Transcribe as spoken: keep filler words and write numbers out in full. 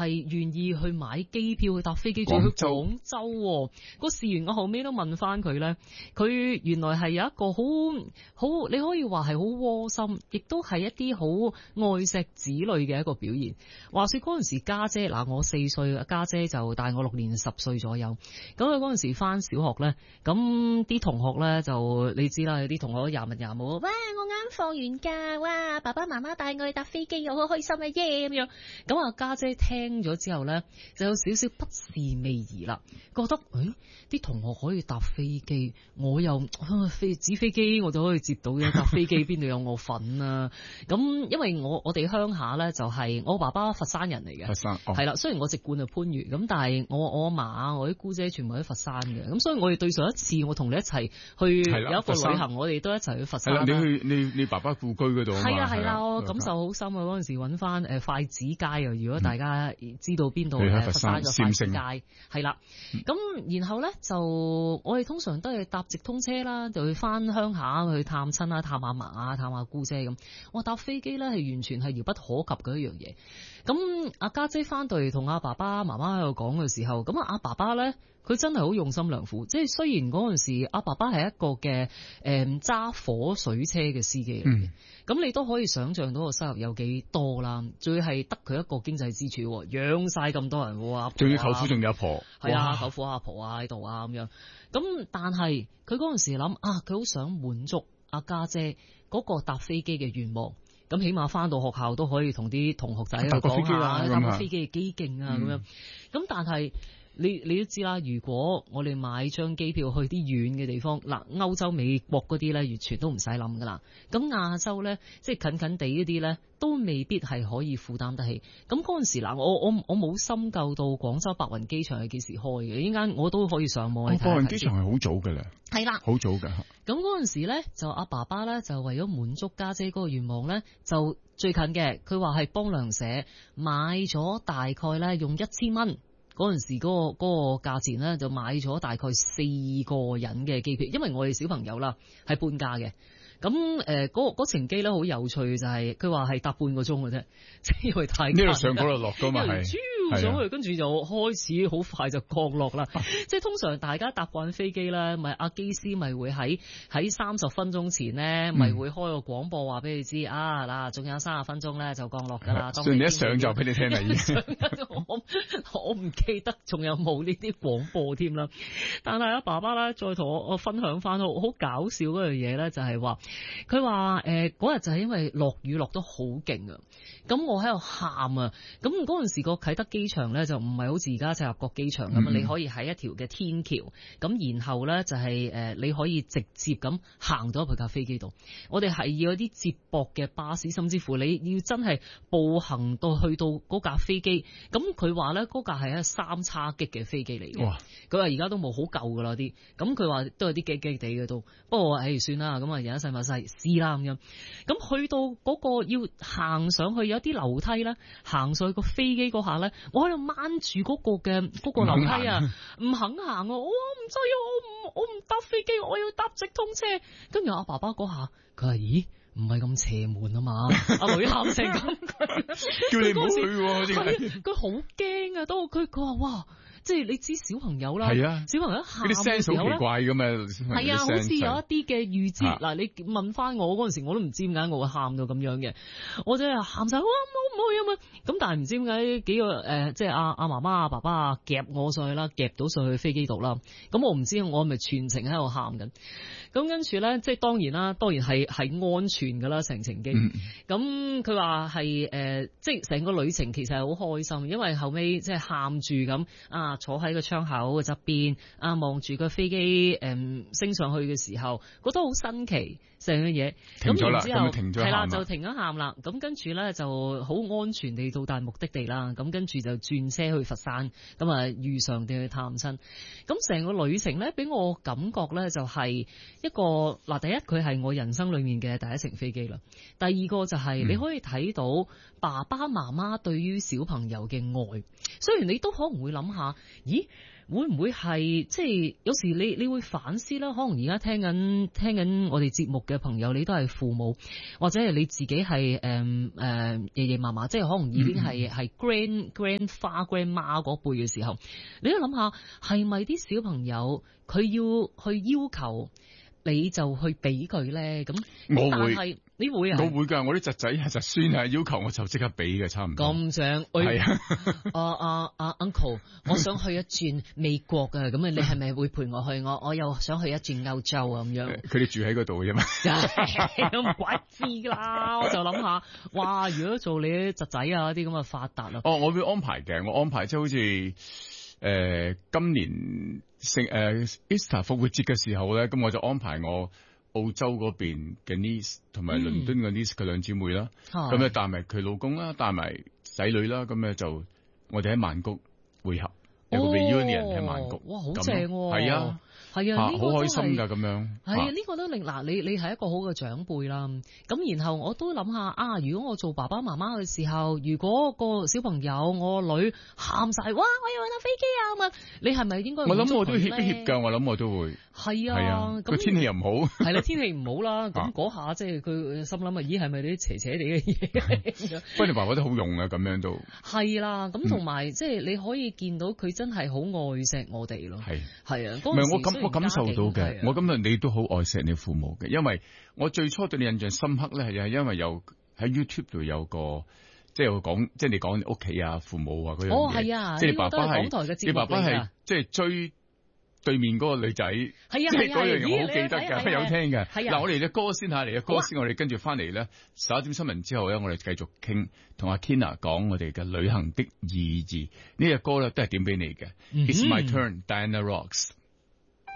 係願意去買機票去搭飛機，仲去廣州喎。個事緣我後尾都問翻佢咧，佢原來係有一個好好，你可以話係好窩心，亦都係一啲好愛錫子女嘅一個表現。話說嗰陣時家姐嗱，我四歲，家姐就大我六年十歲左右。咁佢嗰陣時翻小學咧，咁啲同學咧就你知啦，有啲同學廿文廿武，哇！我啱放完假，哇！爸爸媽媽帶我去搭飛機，我好開心啊耶咁樣。咁啊家姐聽咗之後咧，就有少少不是味兒啦，覺得誒啲同學可以搭飛機，我又飛紙飛機我就可以接到嘅，搭飛機邊度有我份啊？咁因為我我哋鄉下咧就係、是、我爸爸佛山人嚟嘅， 佛山係啦、哦，雖然我籍貫係番禺，咁但係我我阿嫲啊，我啲姑姐全部喺佛山嘅，咁所以我哋對上一次我同你一齊去有一個旅行，我哋都一齊去佛山。 係啦，你去你你爸爸故居嗰度啊嘛？ 係啊係啦，我感受好深啊！嗰陣時揾翻誒筷子街啊，如果大家知道邊度誒佛山嘅筷子街係啦，咁、嗯、然後咧就我哋通常都係搭直通車啦，就去翻鄉下去探親啊、探阿嫲啊、探阿姑姐咁。我搭飛機咧係完全係遙不可及嘅一樣嘢。咁阿家姐翻到嚟同阿爸爸媽媽喺度講嘅時候，咁啊阿爸爸咧佢真係好用心良苦，即係雖然嗰陣時阿爸爸係一個嘅誒揸火水車嘅司機嚟嘅，咁、嗯、你都可以想象到個收入有幾多啦，最係得佢一個經濟支柱，養晒咁多人喎， 仲要舅父仲有阿婆， 係啊，舅父阿婆啊喺度啊咁樣，咁但係佢嗰陣時諗啊，佢好想滿足阿家姐嗰個搭飛機嘅願望。咁起碼翻到學校都可以同啲同學仔去講下搭個飛機嘅機勁啊咁樣。咁但係你你都知啦，如果我哋買張機票去啲遠嘅地方，嗱歐洲美國嗰啲咧，完全都唔使諗噶啦。咁亞洲咧，即係近近地嗰啲咧，都未必係可以負擔得起。咁嗰陣時嗱，我我我冇深究到廣州白雲機場係幾時開嘅，依家我都可以上網去睇。白雲機場係好早嘅咧，係啦， 好早嘅。 咁嗰陣時咧，就阿爸爸咧就為咗滿足家姐嗰個願望咧，就最近嘅，佢話係幫糧社買咗大概咧用一千蚊。嗰陣時嗰個嗰個價錢咧，就買咗大概四個人嘅機票，因為我哋小朋友啦係半價嘅。咁誒嗰嗰程機咧好有趣，就係佢話係搭半個鐘嘅啫，即係因為太近。呢度上嗰度落㗎嘛係。上去跟住就開始好快就降落啦，即係通常大家搭慣飛機咧，咪阿機師咪會喺喺三十分鐘前咧，咪、嗯、會開個廣播話俾你知啊嗱，仲有三十分鐘咧就降落㗎啦。 雖然你一上就俾你聽啦已經。 我我唔記得仲有冇呢啲廣播添啦，但係阿爸爸咧再同我我分享翻好好搞笑嗰樣嘢咧，就係話佢話誒嗰日就係因為落雨落得好勁啊，咁我喺度喊啊，咁嗰陣時個啟德機場咧就唔係好似而家赤鱲角機場咁啊、嗯，你可以喺一條嘅天橋，咁然後咧就係、是、誒你可以直接咁行到入去架飛機度。我哋係要有啲接駁嘅巴士，甚至乎你要真係步行到去到嗰架飛機。咁佢話咧嗰架係一三叉戟嘅飛機嚟嘅。佢話而家都冇好舊噶啦啲，咁佢話都有啲激激地嘅都。不過誒算啦，咁啊人一世物世試啦咁樣。咁去到嗰個要行上去有啲樓梯咧，行上去個飛機嗰下咧。我喺度掹住嗰個嘅嗰個樓梯啊，唔肯行啊！我唔制啊！我唔我唔搭飛機，我要搭直通車。跟住阿爸爸嗰下，佢話：咦，唔係咁邪門啊嘛！阿女喊成咁， 叫你唔好去喎！啲佢好驚啊！都佢佢話：哇！即係你知小朋友啦，係啊，小朋友一喊嘅時候咧，好奇怪咁啊，係啊，好似有一啲嘅預知。嗱、啊，你問翻我嗰陣時，我都唔知點解我會喊到咁樣嘅，我真係喊晒，哇，唔好唔好啊嘛！咁但係唔知點解幾個誒、呃，即係阿阿媽媽、阿爸爸啊夾我上去啦，夾到上去飛機度啦。咁我唔知我係咪全程喺度喊緊。咁跟住咧，即係當然啦，當然係係安全噶啦，成程機。咁佢話係誒，即係成個旅程其實係好開心，因為後尾即係喊住咁啊。坐喺個窗口嘅側邊啊，望住個飛機誒升上去嘅時候，覺得好新奇成樣嘢。咁然之後係啦，就停咗喊啦。咁跟住咧就好安全地到達目的地啦。咁跟住就轉車去佛山，咁啊遇上地去探親。咁成個旅程咧，俾我感覺咧就係一個嗱，第一佢係我人生裏面嘅第一程飛機啦。第二個就係你可以睇到爸爸媽媽對於小朋友嘅愛。雖然你都可能會諗下。咦， 會唔會係即係有時你你會反思啦？可能而家聽緊聽緊我哋節目嘅朋友，你都係父母，或者係你自己係誒誒爺爺嫲嫲，即係可能已經係係 grand grandfather grandma 嗰輩嘅時候，你都諗下係咪啲小朋友佢要去要求你就去俾佢咧？咁我會， 但係你會啊？ 我會㗎，我啲侄仔侄孫係要求我就即刻俾嘅，差唔多。 咁想，係啊，啊啊啊 uncle， 我想去一轉美國啊，咁啊，你係咪會陪我去？我我又想去一轉歐洲啊，咁樣。 佢哋住喺嗰度嘅啫嘛， 咁唔怪知啦。我就諗下，哇！如果做你啲侄仔啊啲咁嘅發達啊， 哦，我會安排嘅，我安排即係好似誒、呃、今年聖誒 Easter 復活節嘅時候咧，咁我就安排我澳洲嗰邊嘅 niece 同埋倫敦嘅 niece 佢兩姊妹啦，咁咧帶埋佢老公啦，帶埋仔女啦，咁咧就我哋喺曼谷會合，有個 reunion 喺曼谷， 哇，好正喎！ 係啊。 係啊，呢、這個好開心㗎咁樣。 係啊，呢、這個都令嗱你你係一個好嘅長輩啦。咁然後我都諗下啊，如果我做爸爸媽媽嘅時候，如果個小朋友我個女喊晒，哇！我要揾架飛機啊咁啊，你係咪應該？ 我諗我都協一協㗎，我諗我都會。係啊，係啊， 個天氣又唔好。係啦，天氣唔好啦。咁嗰下即係佢心諗啊，咦係咪啲邪邪地嘅嘢？ 不過你爸爸都好用啊，咁樣都。係啦，咁同埋即係你可以見到佢真係好愛錫我哋咯。係係啊， 唔係我感我感受到嘅，我感覺你都好愛錫你父母嘅，因為我最初對你印象深刻咧，係係因為有喺 YouTube 度有個即係講，即係你講屋企啊、父母啊嗰樣嘢。哦，係啊，即係你爸爸係，你爸爸係即係追對面嗰個女仔，係啊，即係嗰樣嘢我好記得㗎，有聽嘅。嗱，我哋嘅歌先下嚟嘅歌先，我哋跟住翻嚟咧，十一點新聞之後咧，我哋繼續傾，同阿 Kina 講我哋嘅旅行的意義。呢隻歌咧都係點俾你嘅。It's my turn, Diana Rocks。